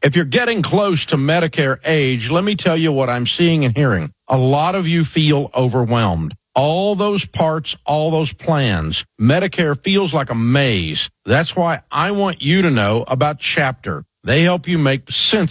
If you're getting close to Medicare age, let me tell you what I'm seeing and hearing. A lot of you feel overwhelmed. All those parts, all those plans, Medicare feels like a maze. That's why I want you to know about Chapter. They help you make sense